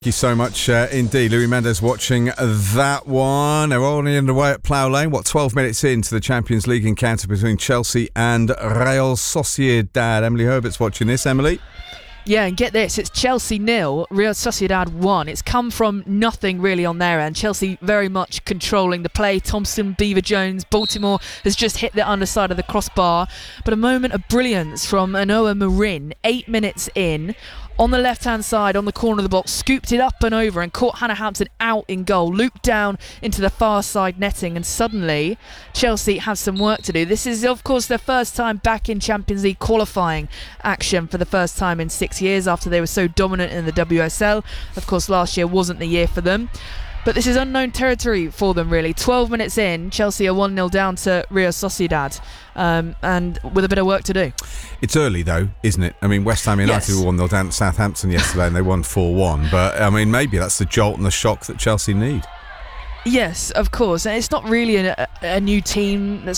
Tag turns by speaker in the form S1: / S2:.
S1: Thank you so much indeed. Louis Mendes watching that one. They're only underway at Plough Lane. 12 minutes into the Champions League encounter between Chelsea and Real Sociedad. Emily Herbert's watching this. Emily?
S2: Yeah, and get this, it's Chelsea 0, Real Sociedad 1. It's come from nothing really on their end. Chelsea very much controlling the play. Thompson, Beaver-Jones, Baltimore has just hit the underside of the crossbar. But a moment of brilliance from Anoa Marin, 8 minutes in, on the left-hand side, on the corner of the box, scooped it up and over and caught Hannah Hampson out in goal, looped down into the far side netting, and suddenly Chelsea have some work to do. This is, of course, their first time back in Champions League qualifying action for the first time in 6 years after they were so dominant in the WSL. Of course, last year wasn't the year for them. But this is unknown territory for them, really. 12 minutes in, Chelsea are 1-0 down to Real Sociedad, and with a bit of work to do.
S1: It's early, though, isn't it? I mean, West Ham United were 1-0 down at Southampton yesterday and they won 4-1. But, I mean, maybe that's the jolt and the shock that Chelsea need.
S2: Yes, of course. And it's not really a new team that's